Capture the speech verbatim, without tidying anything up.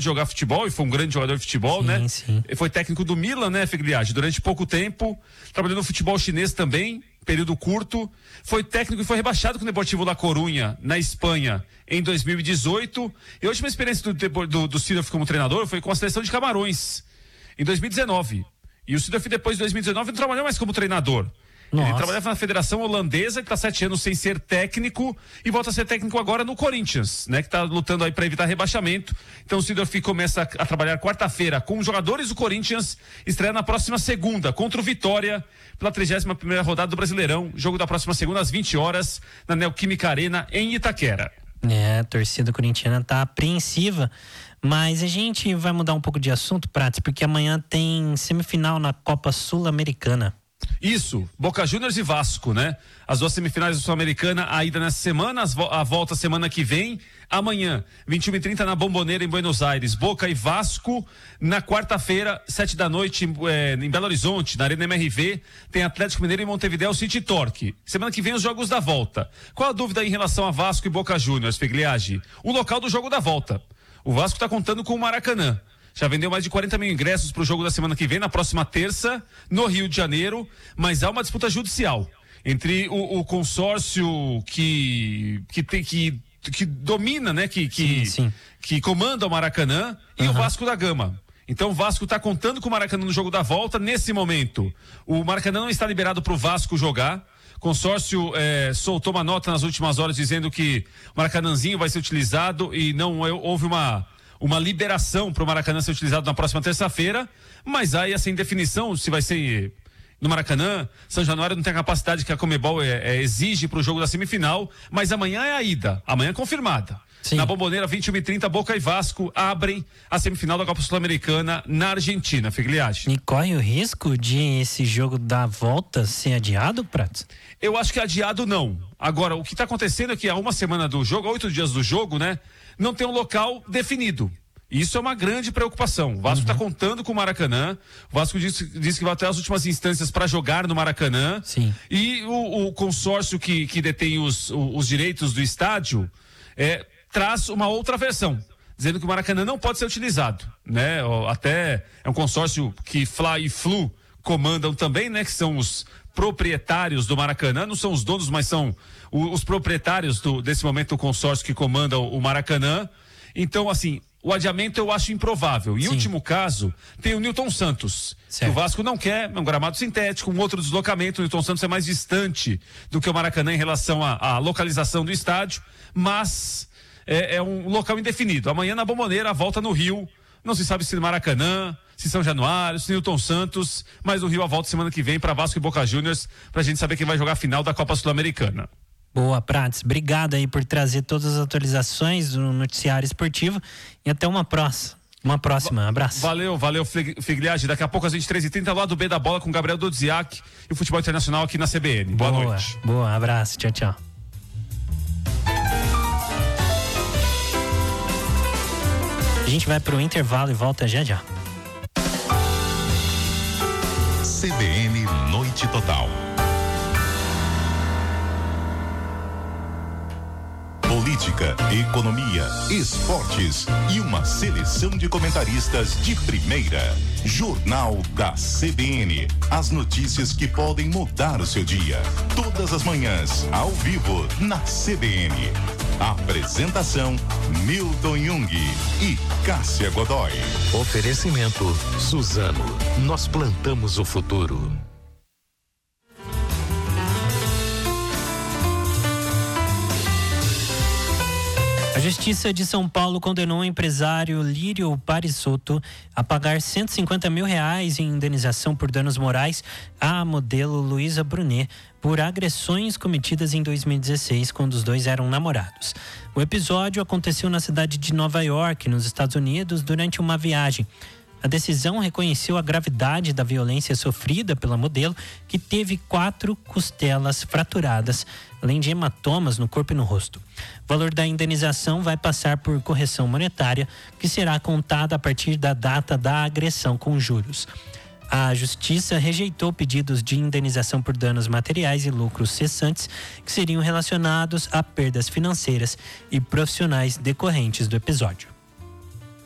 jogar futebol e foi um grande jogador de futebol, sim, né? Sim. Ele foi técnico do Milan, né, Figliage? Durante pouco tempo, trabalhou no futebol chinês também, período curto. Foi técnico e foi rebaixado com o Deportivo La Coruña, na Espanha, em dois mil e dezoito. E a última experiência do, do, do Seedorf como treinador foi com a seleção de Camarões, em dois mil e dezenove. E o Seedorf, depois de dois mil e dezenove, não trabalhou mais como treinador. Nossa. Ele trabalhava na Federação Holandesa, que está sete anos sem ser técnico, e volta a ser técnico agora no Corinthians, né? Que está lutando aí para evitar rebaixamento. Então o Seedorf começa a, a trabalhar quarta-feira com os jogadores do Corinthians, estreia na próxima segunda contra o Vitória, pela trigésima primeira rodada do Brasileirão. Jogo da próxima segunda às vinte horas, na Neoquímica Arena, em Itaquera. É, a torcida corintiana tá apreensiva, mas a gente vai mudar um pouco de assunto, Prates, porque amanhã tem semifinal na Copa Sul-Americana. Isso, Boca Juniors e Vasco, né? As duas semifinais da Sul-Americana, a ida nessa semana, a volta semana que vem. Amanhã, vinte e uma e trinta na Bombonera, em Buenos Aires. Boca e Vasco. Na quarta-feira, sete da noite, é, em Belo Horizonte, na Arena M R V, tem Atlético Mineiro e Montevidéu City Torque. Semana que vem, os jogos da volta. Qual a dúvida em relação a Vasco e Boca Juniors, Figliage? O local do jogo da volta. O Vasco está contando com o Maracanã. Já vendeu mais de quarenta mil ingressos para o jogo da semana que vem, na próxima terça, no Rio de Janeiro, mas há uma disputa judicial entre o, o consórcio que, que, tem, que, que domina, né, que, que, sim, sim. que comanda o Maracanã e uhum. o Vasco da Gama. Então o Vasco está contando com o Maracanã no jogo da volta. Nesse momento, o Maracanã não está liberado para o Vasco jogar. O consórcio eh, soltou uma nota nas últimas horas dizendo que o Maracanãzinho vai ser utilizado e não houve uma... uma liberação para o Maracanã ser utilizado na próxima terça-feira, mas aí essa indefinição se vai ser no Maracanã. São Januário não tem a capacidade que a Conmebol é, é, exige para o jogo da semifinal, mas amanhã é a ida, amanhã é confirmada. Sim. Na Bombonera, vinte e uma e trinta, Boca e Vasco abrem a semifinal da Copa Sul-Americana na Argentina, Figliage. E corre o risco de esse jogo da volta ser adiado, Prato? Eu acho que adiado não. Agora, o que está acontecendo é que há uma semana do jogo, há oito dias do jogo, né? Não tem um local definido. Isso é uma grande preocupação. O Vasco está uhum. contando com o Maracanã. O Vasco disse, disse que vai até as últimas instâncias para jogar no Maracanã. Sim. E o, o consórcio que, que detém os, os direitos do estádio é, traz uma outra versão, dizendo que o Maracanã não pode ser utilizado, né? Até é um consórcio que Fla e Flu comandam também, né? Que são os proprietários do Maracanã, não são os donos, mas são os, os proprietários do, desse momento do consórcio que comanda o, o Maracanã. Então, assim, o adiamento eu acho improvável. Em Sim. último caso, tem o Newton Santos, certo. que o Vasco não quer, é um gramado sintético, um outro deslocamento. O Newton Santos é mais distante do que o Maracanã em relação à, à localização do estádio, mas é, é um local indefinido. Amanhã na Bombonera, a volta no Rio, não se sabe se no Maracanã, se São Januário, se Newton Santos, mas no Rio a volta semana que vem para Vasco e Boca Juniors, pra gente saber quem vai jogar a final da Copa Sul-Americana. Boa, Prates. Obrigado aí por trazer todas as atualizações do noticiário esportivo e até uma próxima. Uma próxima. Va- Abraço. Valeu, valeu, Figliage. Daqui a pouco às vinte e três e trinta, lá do B da Bola com Gabriel Dodziak e o Futebol Internacional aqui na C B N. Boa, Boa noite. Boa, abraço. Tchau, tchau. A gente vai pro intervalo e volta já já. C B N Noite Total. Política, economia, esportes e uma seleção de comentaristas de primeira. Jornal da C B N. As notícias que podem mudar o seu dia. Todas as manhãs, ao vivo, na C B N. Apresentação: Milton Jung e Cássia Godoy. Oferecimento: Suzano. Nós plantamos o futuro. A Justiça de São Paulo condenou o empresário Lírio Parisotto a pagar cento e cinquenta mil reais em indenização por danos morais à modelo Luísa Brunet por agressões cometidas em dois mil e dezesseis, quando os dois eram namorados. O episódio aconteceu na cidade de Nova York, nos Estados Unidos, durante uma viagem. A decisão reconheceu a gravidade da violência sofrida pela modelo, que teve quatro costelas fraturadas, além de hematomas no corpo e no rosto. O valor da indenização vai passar por correção monetária, que será contada a partir da data da agressão com juros. A Justiça rejeitou pedidos de indenização por danos materiais e lucros cessantes, que seriam relacionados a perdas financeiras e profissionais decorrentes do episódio.